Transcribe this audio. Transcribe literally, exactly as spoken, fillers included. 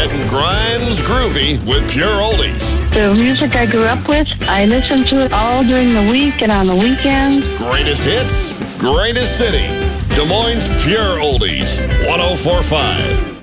Getting Grimes groovy with pure oldies. The music I grew up with, I listen to it all during the week and on the weekends. Greatest hits, greatest city. Des Moines Pure Oldies, one oh four point five.